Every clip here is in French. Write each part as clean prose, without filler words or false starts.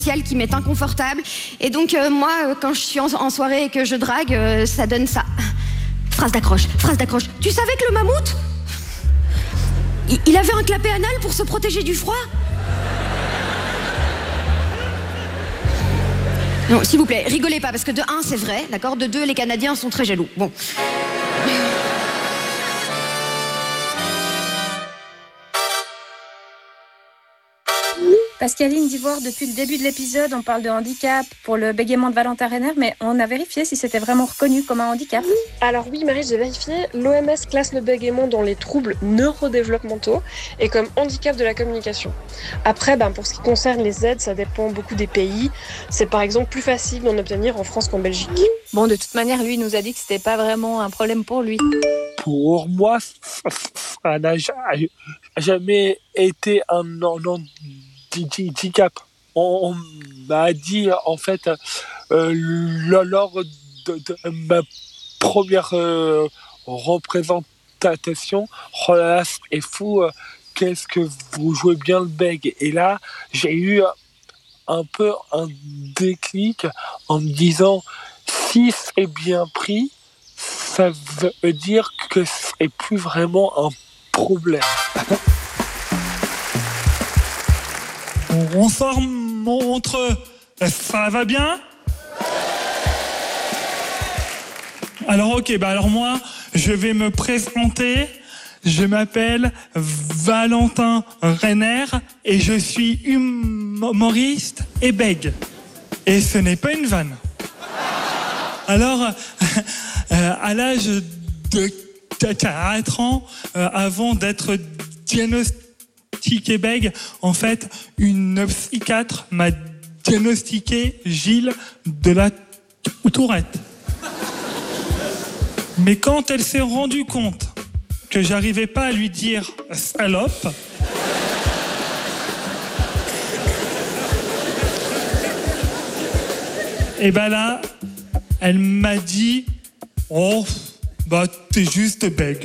qui m'est inconfortable. Et donc, moi, quand je suis en soirée et que je drague, ça donne ça. Phrase d'accroche. Tu savais que le mammouth, il avait un clapet anal pour se protéger du froid? Non, s'il vous plaît, rigolez pas, parce que de 1, c'est vrai, d'accord? De 2, les Canadiens sont très jaloux. Bon. Pascaline d'Ivoire, depuis le début de l'épisode, on parle de handicap pour le bégaiement de Valentin Renner, mais on a vérifié si c'était vraiment reconnu comme un handicap. Alors oui, Marie, j'ai vérifié. L'OMS classe le bégaiement dans les troubles neurodéveloppementaux et comme handicap de la communication. Après, pour ce qui concerne les aides, ça dépend beaucoup des pays. C'est par exemple plus facile d'en obtenir en France qu'en Belgique. Bon, de toute manière, lui, il nous a dit que c'était pas vraiment un problème pour lui. Pour moi, ça n'a jamais été un handicap. On m'a dit, en fait, lors de ma première représentation, oh là là, c'est fou, qu'est-ce que vous jouez bien le bègue. Et là, j'ai eu un peu un déclic en me disant, si c'est bien pris, ça veut dire que c'est plus vraiment un problème. Bonsoir, montre. Ça va bien? Alors, ok, alors moi, je vais me présenter. Je m'appelle Valentin Renner et je suis humoriste et bègue. Et ce n'est pas une vanne. Alors, à l'âge de 4 ans, avant d'être diagnostiqué bègue, en fait, une psychiatre m'a diagnostiqué Gilles de la Tourette. Mais quand elle s'est rendue compte que j'arrivais pas à lui dire salope, et là, elle m'a dit, oh, t'es juste bègue.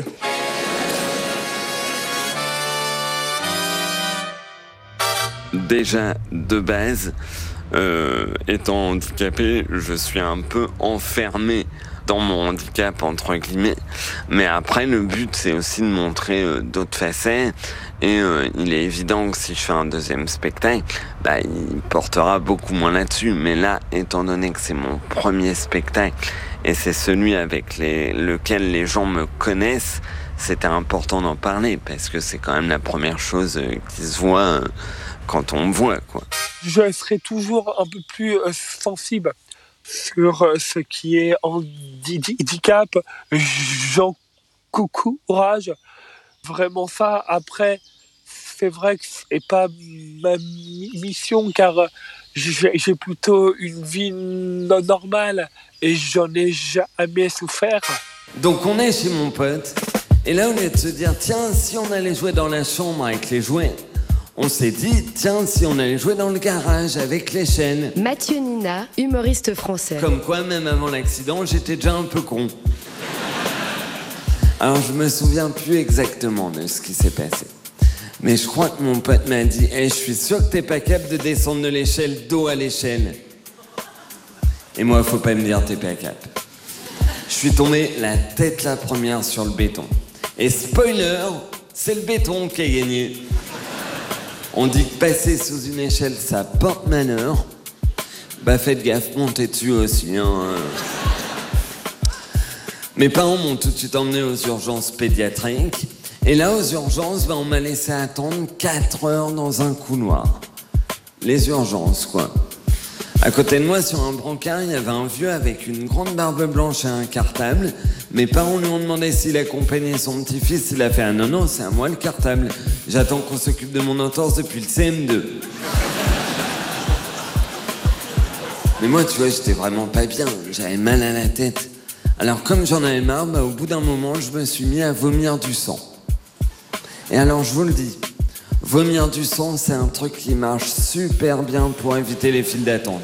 Déjà, de base, étant handicapé, je suis un peu enfermé dans mon handicap, entre guillemets. Mais après, le but, c'est aussi de montrer d'autres facettes. Et il est évident que si je fais un deuxième spectacle, il portera beaucoup moins là-dessus. Mais là, étant donné que c'est mon premier spectacle, et c'est celui avec lequel les gens me connaissent, c'était important d'en parler, parce que c'est quand même la première chose qui se voit quand on me voit, quoi. Je serai toujours un peu plus sensible sur ce qui est handicap. J'encourage vraiment ça. Après, c'est vrai que c'est pas ma mission, car j'ai plutôt une vie normale et j'en ai jamais souffert. Donc on est chez mon pote, et là au lieu de se dire tiens, si on allait jouer dans la chambre avec les jouets, on s'est dit tiens, si on allait jouer dans le garage avec les chaînes. Mathieu Nina, humoriste français. Comme quoi, même avant l'accident, j'étais déjà un peu con. Alors je me souviens plus exactement de ce qui s'est passé. Mais je crois que mon pote m'a dit je suis sûr que t'es pas capable de descendre de l'échelle dos à l'échelle. Et moi, faut pas me dire t'es pas capable. Je suis tombé la tête la première sur le béton. Et spoiler, c'est le béton qui a gagné. On dit que passer sous une échelle, ça porte malheur. Faites gaffe, montez dessus aussi, hein. Mes parents m'ont tout de suite emmené aux urgences pédiatriques. Et là, aux urgences, on m'a laissé attendre 4 heures dans un couloir. Les urgences, quoi. À côté de moi, sur un brancard, il y avait un vieux avec une grande barbe blanche et un cartable. Mes parents lui ont demandé s'il accompagnait son petit-fils. Il a fait non, c'est à moi le cartable. J'attends qu'on s'occupe de mon entorse depuis le CM2. Mais moi, tu vois, j'étais vraiment pas bien. J'avais mal à la tête. Alors, comme j'en avais marre, au bout d'un moment, je me suis mis à vomir du sang. Et alors, je vous le dis, vomir du sang, c'est un truc qui marche super bien pour éviter les files d'attente.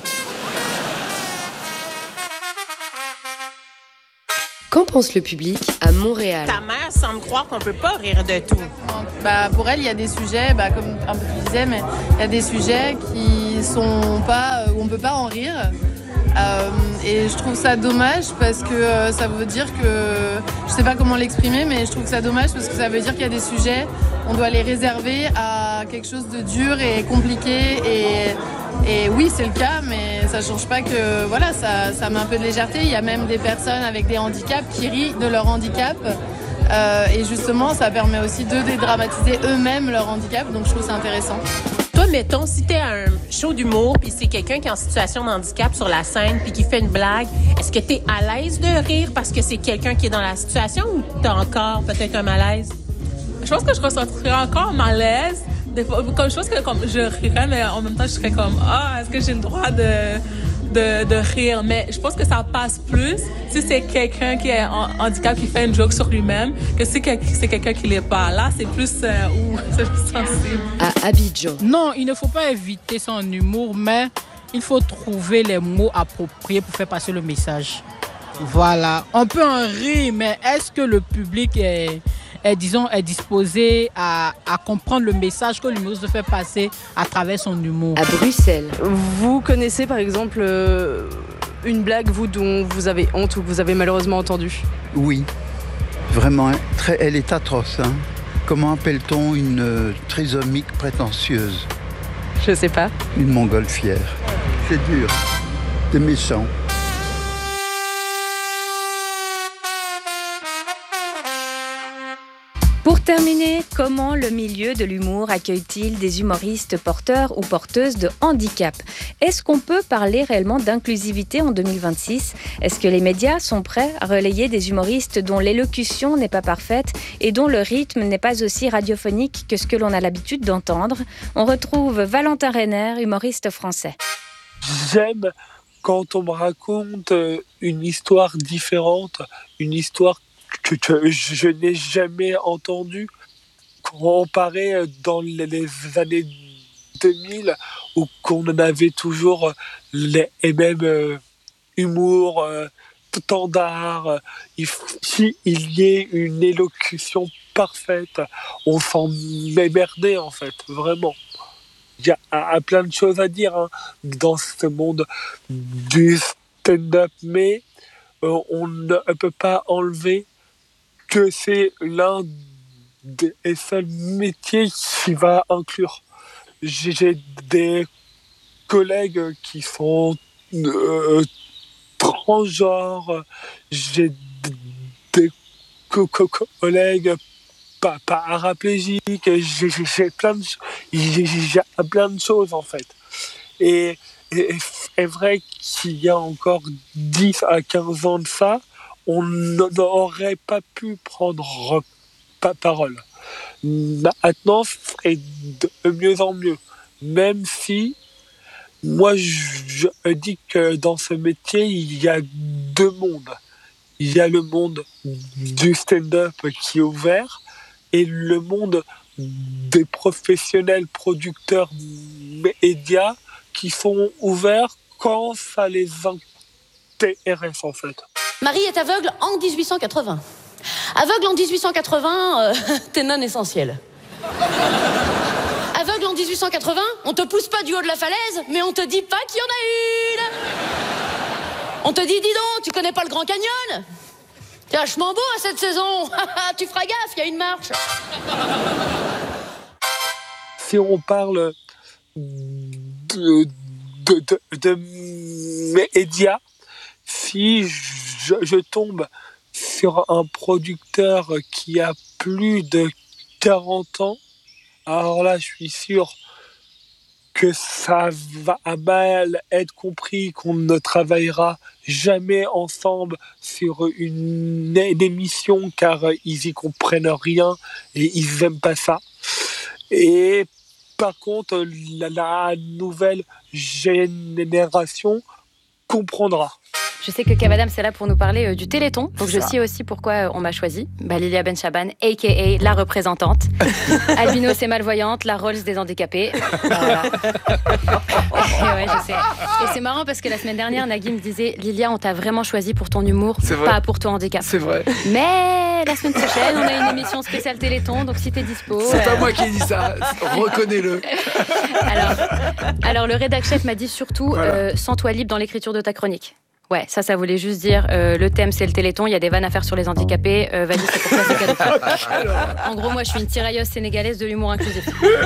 Qu'en pense le public à Montréal? Ta mère semble croire qu'on peut pas rire de tout. Pour elle, il y a des sujets, comme un peu tu disais, mais il y a des sujets qui ils sont pas, où on peut pas en rire. Et je trouve ça dommage parce que ça veut dire que, je sais pas comment l'exprimer, mais je trouve ça dommage parce que ça veut dire qu'il y a des sujets, on doit les réserver à quelque chose de dur et compliqué. Et oui, c'est le cas, mais ça change pas que voilà, ça met un peu de légèreté. Il y a même des personnes avec des handicaps qui rient de leur handicap. Et justement, ça permet aussi de dédramatiser eux-mêmes leur handicap. Donc je trouve ça intéressant. Toi, mettons, si t'es à un show d'humour puis c'est quelqu'un qui est en situation de handicap sur la scène puis qui fait une blague, est-ce que t'es à l'aise de rire parce que c'est quelqu'un qui est dans la situation ou t'as encore peut-être un malaise? Je pense que je ressentirais encore un malaise. Des fois, comme je pense que comme je rirais, mais en même temps, je serais comme est-ce que j'ai le droit de rire? Mais je pense que ça passe plus si c'est quelqu'un qui est en handicap qui fait une joke sur lui-même que si c'est quelqu'un qui l'est pas. Là, c'est plus c'est plus sensible. À Abidjan. Non, il ne faut pas éviter son humour, mais il faut trouver les mots appropriés pour faire passer le message. Voilà. On peut en rire, mais est-ce que le public est disposé à comprendre le message que l'humoriste fait passer à travers son humour? À Bruxelles. Vous connaissez par exemple une blague, vous, dont vous avez honte ou que vous avez malheureusement entendue? Oui, vraiment, elle est atroce. Hein. Comment appelle-t-on une trisomique prétentieuse? Je sais pas. Une montgolfière. C'est dur, c'est méchant. Pour terminer, comment le milieu de l'humour accueille-t-il des humoristes porteurs ou porteuses de handicap? Est-ce qu'on peut parler réellement d'inclusivité en 2026? Est-ce que les médias sont prêts à relayer des humoristes dont l'élocution n'est pas parfaite et dont le rythme n'est pas aussi radiophonique que ce que l'on a l'habitude d'entendre? On retrouve Valentin Renner, humoriste français. J'aime quand on me raconte une histoire différente, une histoire que je n'ai jamais entendu, comparé dans les années 2000 où qu'on avait toujours les mêmes humours, standards. S'il y ait une élocution parfaite, on s'en émerdait en fait, vraiment. Il y a plein de choses à dire dans ce monde du stand-up, mais on ne peut pas enlever que c'est l'un des seuls métiers qui va inclure. J'ai des collègues qui sont transgenres, j'ai des collègues paraplégiques, j'ai plein de choses en fait. Et c'est vrai qu'il y a encore 10 à 15 ans de ça, on n'aurait pas pu prendre parole. Maintenant, c'est de mieux en mieux. Même si, moi, je dis que dans ce métier, il y a deux mondes. Il y a le monde du stand-up qui est ouvert et le monde des professionnels producteurs médias qui sont ouverts quand ça les intéresse, en fait. Marie est aveugle en 1880. Aveugle en 1880, t'es non essentiel. Aveugle en 1880, on te pousse pas du haut de la falaise, mais on te dit pas qu'il y en a une. On te dit, dis donc, tu connais pas le Grand Canyon? C'est vachement beau à cette saison. Tu feras gaffe, il y a une marche. Si on parle de médias, si je tombe sur un producteur qui a plus de 40 ans, alors là, je suis sûr que ça va mal être compris, qu'on ne travaillera jamais ensemble sur une émission car ils y comprennent rien et ils n'aiment pas ça. Et par contre, la nouvelle génération comprendra. Je sais que Kev Adams est là pour nous parler du Téléthon. Donc je sais aussi pourquoi on m'a choisi. Lilia Benchaban, a.k.a. la représentante. Albinos et malvoyante, la Rolls des handicapés. Voilà. Ouais, je sais. Et c'est marrant parce que la semaine dernière, Nagui me disait, Lilia, on t'a vraiment choisi pour ton humour, pas pour ton handicap. C'est vrai. Mais la semaine prochaine, on a une émission spéciale Téléthon, donc si t'es dispo... C'est pas moi qui ai dit ça, reconnais-le. Alors le rédac chef m'a dit surtout, sens-toi libre dans l'écriture de ta chronique. Ouais, ça voulait juste dire, le thème c'est le Téléthon, il y a des vannes à faire sur les handicapés, vas-y, c'est pour toi, c'est cadeau. En gros, moi je suis une tirailleuse sénégalaise de l'humour inclusif.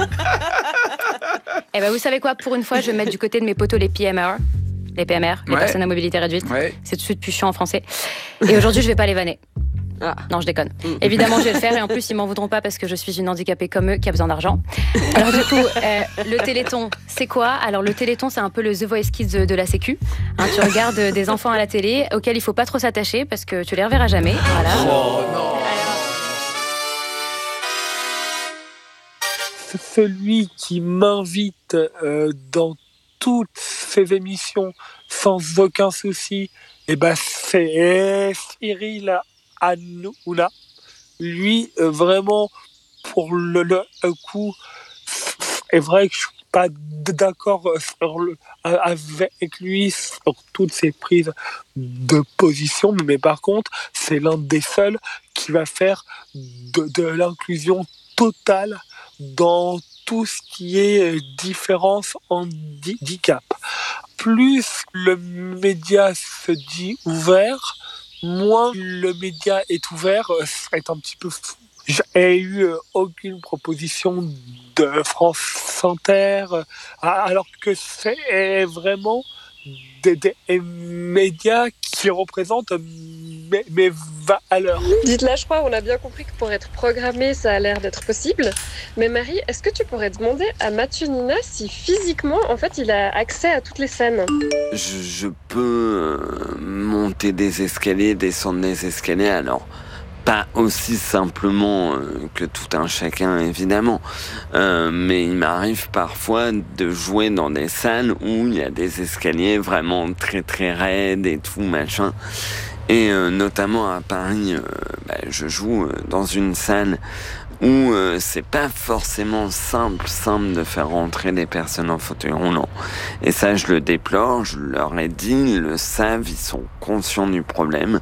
Et vous savez quoi, pour une fois, je vais me mettre du côté de mes potos les PMR. Les PMR, les personnes à mobilité réduite. Ouais. C'est tout de suite plus chiant en français. Et aujourd'hui, je vais pas les vanner. Non, je déconne. Évidemment, je vais le faire et en plus, ils m'en voudront pas parce que je suis une handicapée comme eux qui a besoin d'argent. Alors du coup, le Téléthon, c'est quoi ? Alors le Téléthon, c'est un peu le The Voice Kids de la Sécu. Tu regardes des enfants à la télé auxquels il faut pas trop s'attacher parce que tu les reverras jamais. Voilà. Oh non. C'est celui qui m'invite dans toutes ces émissions sans aucun souci. C'est Cyril Hanouna. Lui, vraiment, pour le coup, c'est vrai que je suis pas d'accord avec lui sur toutes ses prises de position, mais par contre, c'est l'un des seuls qui va faire de l'inclusion totale dans tout ce qui est différence handicap. Plus le média se dit ouvert, moins le média est ouvert, c'est un petit peu fou. J'ai eu aucune proposition de France Inter, alors que c'est vraiment des médias qui représentent mes valeurs. Dites-là, je crois, on a bien compris que pour être programmé, ça a l'air d'être possible. Mais Marie, est-ce que tu pourrais demander à Mathieu Nina si physiquement, en fait, il a accès à toutes les scènes ? Je peux monter des escaliers, descendre des escaliers, alors pas aussi simplement que tout un chacun, évidemment. Mais il m'arrive parfois de jouer dans des salles où il y a des escaliers vraiment très très raides et tout, machin. Et notamment à Paris, je joue dans une salle où c'est pas forcément simple de faire rentrer des personnes en fauteuil roulant. Et ça, je le déplore, je leur ai dit, ils le savent, ils sont conscients du problème.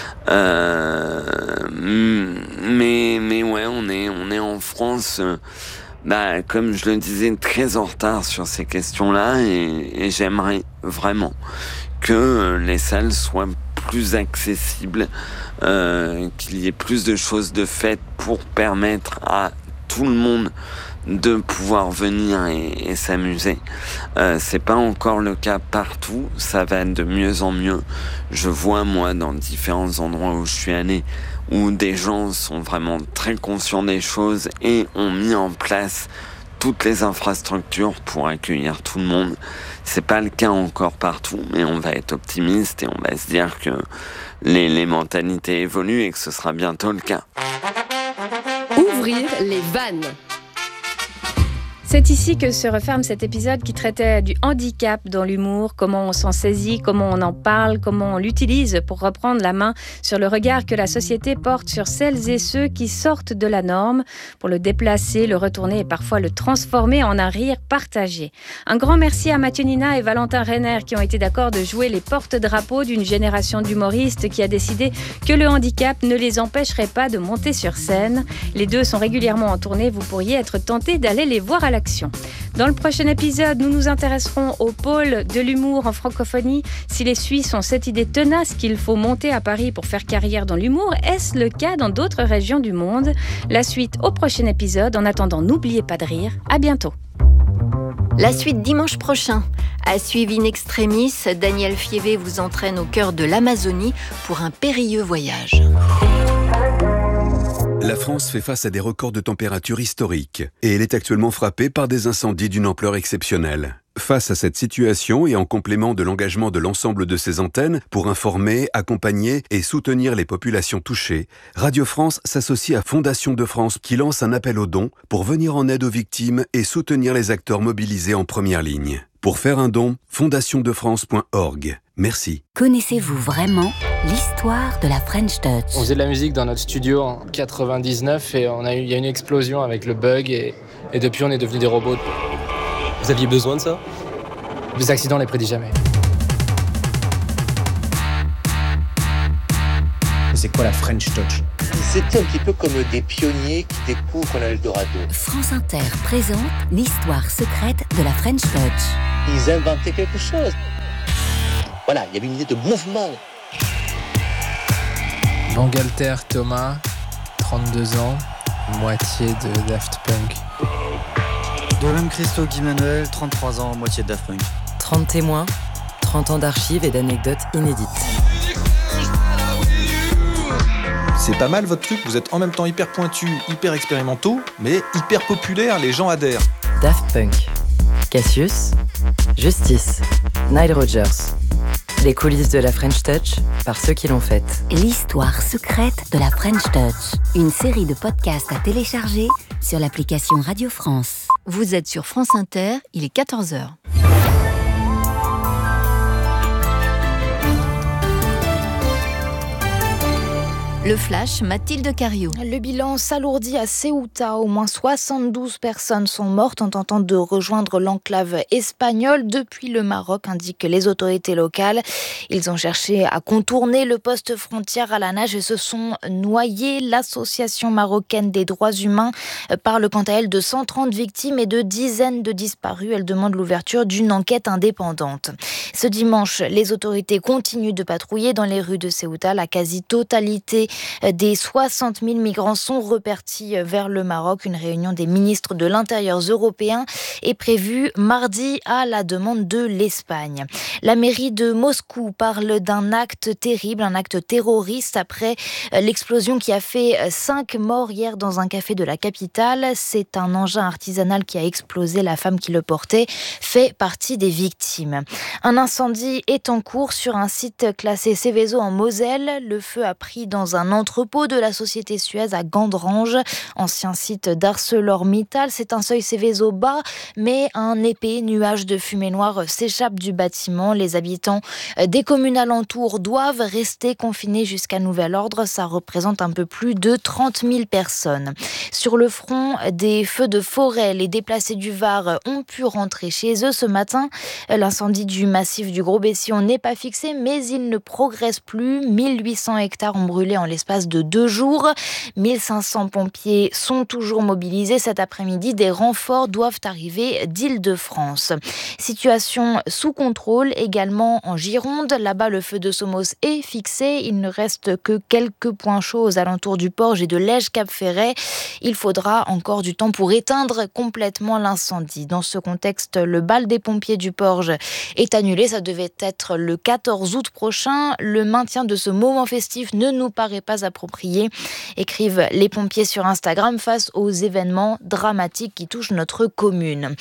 Mais ouais, on est en France, comme je le disais, très en retard sur ces questions-là, et j'aimerais vraiment que les salles soient plus accessibles, qu'il y ait plus de choses de faites pour permettre à tout le monde de pouvoir venir et s'amuser. C'est pas encore le cas partout, ça va de mieux en mieux. Je vois, moi, dans différents endroits où je suis allé, où des gens sont vraiment très conscients des choses et ont mis en place toutes les infrastructures pour accueillir tout le monde. C'est pas le cas encore partout, mais on va être optimiste et on va se dire que les mentalités évoluent et que ce sera bientôt le cas. Ouvrir les vannes. C'est ici que se referme cet épisode qui traitait du handicap dans l'humour, comment on s'en saisit, comment on en parle, comment on l'utilise pour reprendre la main sur le regard que la société porte sur celles et ceux qui sortent de la norme, pour le déplacer, le retourner et parfois le transformer en un rire partagé. Un grand merci à Mathieu Nina et Valentin Renner qui ont été d'accord de jouer les porte-drapeaux d'une génération d'humoristes qui a décidé que le handicap ne les empêcherait pas de monter sur scène. Les deux sont régulièrement en tournée, vous pourriez être tenté d'aller les voir à la action. Dans le prochain épisode, nous nous intéresserons au pôle de l'humour en francophonie. Si les Suisses ont cette idée tenace qu'il faut monter à Paris pour faire carrière dans l'humour, est-ce le cas dans d'autres régions du monde ? La suite au prochain épisode. En attendant, n'oubliez pas de rire. À bientôt. La suite dimanche prochain. À suivre in extremis, Daniel Fievé vous entraîne au cœur de l'Amazonie pour un périlleux voyage. La France fait face à des records de température historiques et elle est actuellement frappée par des incendies d'une ampleur exceptionnelle. Face à cette situation et en complément de l'engagement de l'ensemble de ses antennes pour informer, accompagner et soutenir les populations touchées, Radio France s'associe à Fondation de France qui lance un appel aux dons pour venir en aide aux victimes et soutenir les acteurs mobilisés en première ligne. Pour faire un don, fondationdefrance.org. Merci. Connaissez-vous vraiment l'histoire de la French Touch ? On faisait de la musique dans notre studio en 99 et il y a eu une explosion avec le bug et depuis on est devenus des robots. Vous aviez besoin de ça ? Les accidents, on les prédit jamais. C'est quoi la French Touch ? C'était un petit peu comme des pionniers qui découvrent l'Eldorado. France Inter présente l'histoire secrète de la French Touch. Ils inventaient quelque chose. Voilà, il y avait une idée de mouvement. Bangalter Thomas, 32 ans, moitié de Daft Punk. Dolem Christo Guy Manuel, 33 ans, moitié de Daft Punk. 30 témoins, 30 ans d'archives et d'anecdotes inédites. C'est pas mal votre truc, vous êtes en même temps hyper pointus, hyper expérimentaux, mais hyper populaires, les gens adhèrent. Daft Punk, Cassius, Justice, Nile Rodgers. Les coulisses de la French Touch par ceux qui l'ont faite. L'histoire secrète de la French Touch. Une série de podcasts à télécharger sur l'application Radio France. Vous êtes sur France Inter, il est 14h. Le flash, Mathilde Cariou. Le bilan s'alourdit à Ceuta. Au moins 72 personnes sont mortes en tentant de rejoindre l'enclave espagnole depuis le Maroc, indiquent les autorités locales. Ils ont cherché à contourner le poste frontière à la nage et se sont noyés. L'association marocaine des droits humains parle quant à elle de 130 victimes et de dizaines de disparus. Elle demande l'ouverture d'une enquête indépendante. Ce dimanche, les autorités continuent de patrouiller dans les rues de Ceuta. La quasi-totalité des 60 000 migrants sont repartis vers le Maroc. Une réunion des ministres de l'Intérieur européens est prévue mardi à la demande de l'Espagne. La mairie de Moscou parle d'un acte terrible, un acte terroriste après l'explosion qui a fait 5 morts hier dans un café de la capitale. C'est un engin artisanal qui a explosé. La femme qui le portait fait partie des victimes. Un incendie est en cours sur un site classé Seveso en Moselle. Le feu a pris dans un entrepôt de la société Suez à Gandrange, ancien site d'ArcelorMittal. C'est un seuil Seveso bas, mais un épais nuage de fumée noire s'échappe du bâtiment. Les habitants des communes alentours doivent rester confinés jusqu'à nouvel ordre. Ça représente un peu plus de 30 000 personnes. Sur le front des feux de forêt, les déplacés du Var ont pu rentrer chez eux ce matin. L'incendie du massif du Gros-Bessillon n'est pas fixé, mais il ne progresse plus. 1800 hectares ont brûlé en l'espace de 2 jours. 1500 pompiers sont toujours mobilisés. Cet après-midi, des renforts doivent arriver d'Île-de-France. Situation sous contrôle également en Gironde. Là-bas, le feu de Somos est fixé. Il ne reste que quelques points chauds aux alentours du Porge et de Lège-Cap-Ferret. Il faudra encore du temps pour éteindre complètement l'incendie. Dans ce contexte, le bal des pompiers du Porge est annulé. Ça devait être le 14 août prochain. Le maintien de ce moment festif ne nous paraît pas approprié, écrivent les pompiers sur Instagram face aux événements dramatiques qui touchent notre commune.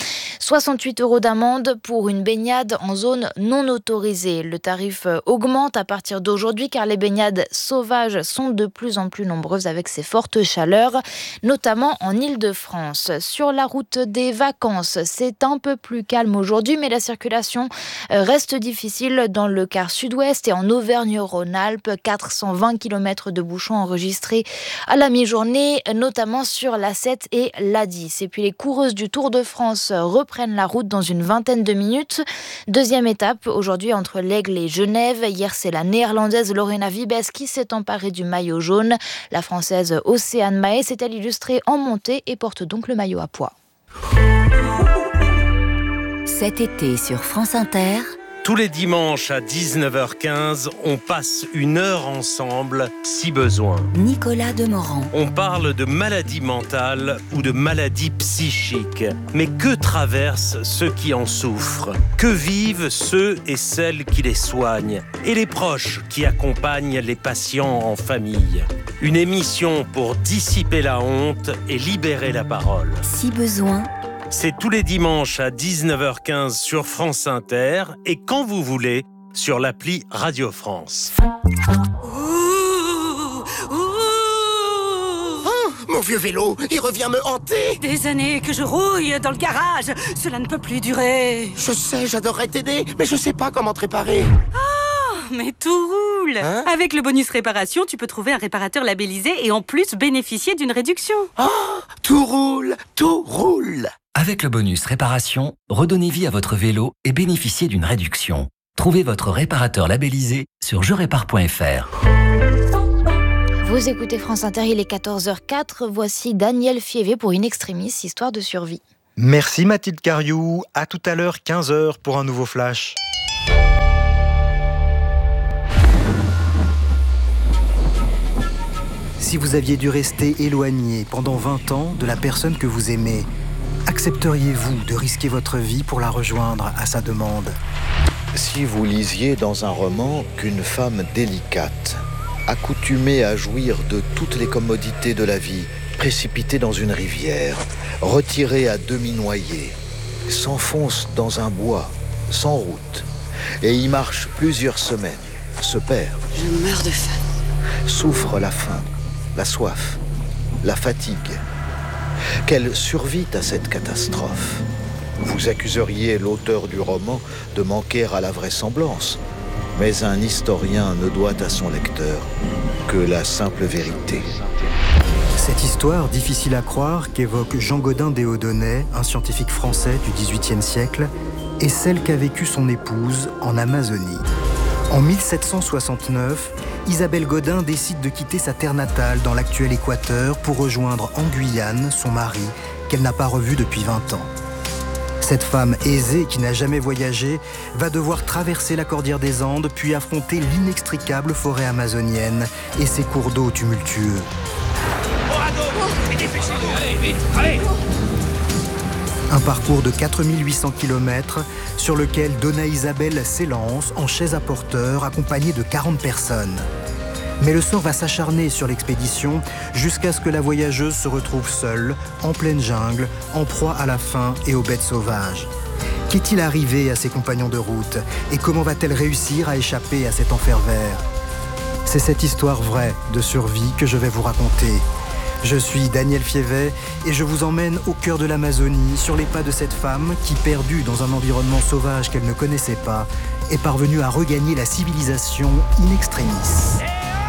68 € d'amende pour une baignade en zone non autorisée. Le tarif augmente à partir d'aujourd'hui car les baignades sauvages sont de plus en plus nombreuses avec ces fortes chaleurs, notamment en Île-de-France. Sur la route des vacances, c'est un peu plus calme aujourd'hui, mais la circulation reste difficile dans le quart sud-ouest et en Auvergne-Rhône-Alpes. 420 km de bouchons enregistrés à la mi-journée, notamment sur l'A7 et l'A10. Et puis les coureuses du Tour de France reprennent la route dans une vingtaine de minutes. Deuxième étape aujourd'hui entre l'Aigle et Genève. Hier, c'est la néerlandaise Lorena Wiebes qui s'est emparée du maillot jaune. La française Océane Mahé s'est-elle illustrée en montée et porte donc le maillot à pois. Cet été sur France Inter, tous les dimanches à 19h15, on passe 1 heure ensemble, si besoin. Nicolas Demorand. On parle de maladies mentales ou de maladies psychiques. Mais que traversent ceux qui en souffrent? Que vivent ceux et celles qui les soignent? Et les proches qui accompagnent les patients en famille? Une émission pour dissiper la honte et libérer la parole. Si besoin. C'est tous les dimanches à 19h15 sur France Inter et quand vous voulez sur l'appli Radio France. Oh, mon Mon vieux vélo, il revient me hanter. Des années que je rouille dans le garage. Cela ne peut plus durer. Je sais, j'adorerais t'aider, mais je sais pas comment te réparer. Oh, mais tout roule. Avec le bonus réparation, tu peux trouver un réparateur labellisé et en plus bénéficier d'une réduction. Oh, tout roule, tout roule. Avec le bonus réparation, redonnez vie à votre vélo et bénéficiez d'une réduction. Trouvez votre réparateur labellisé sur jerépare.fr. Vous écoutez France Inter, il est 14h04. Voici Daniel Fievé pour In Extremis, histoire de survie. Merci Mathilde Cariou. À tout à l'heure, 15h pour un nouveau flash. Si vous aviez dû rester éloigné pendant 20 ans de la personne que vous aimez, accepteriez-vous de risquer votre vie pour la rejoindre à sa demande ? Si vous lisiez dans un roman qu'une femme délicate, accoutumée à jouir de toutes les commodités de la vie, précipitée dans une rivière, retirée à demi noyée, s'enfonce dans un bois, sans route, et y marche plusieurs semaines, se perd. Je meurs de faim. Souffre la faim, la soif, la fatigue. Qu'elle survit à cette catastrophe. Vous accuseriez l'auteur du roman de manquer à la vraisemblance. Mais un historien ne doit à son lecteur que la simple vérité. Cette histoire difficile à croire qu'évoque Jean Gaudin d'Éodonnet, un scientifique français du XVIIIe siècle, est celle qu'a vécue son épouse en Amazonie. En 1769, Isabelle Gaudin décide de quitter sa terre natale dans l'actuel Équateur pour rejoindre en Guyane son mari, qu'elle n'a pas revu depuis 20 ans. Cette femme aisée qui n'a jamais voyagé va devoir traverser la cordillère des Andes puis affronter l'inextricable forêt amazonienne et ses cours d'eau tumultueux. Un parcours de 4800 km sur lequel Donna Isabelle s'élance en chaise à porteur accompagnée de 40 personnes. Mais le sort va s'acharner sur l'expédition jusqu'à ce que la voyageuse se retrouve seule, en pleine jungle, en proie à la faim et aux bêtes sauvages. Qu'est-il arrivé à ses compagnons de route et comment va-t-elle réussir à échapper à cet enfer vert ? C'est cette histoire vraie de survie que je vais vous raconter. Je suis Daniel Fievé et je vous emmène au cœur de l'Amazonie, sur les pas de cette femme qui, perdue dans un environnement sauvage qu'elle ne connaissait pas, est parvenue à regagner la civilisation in extremis.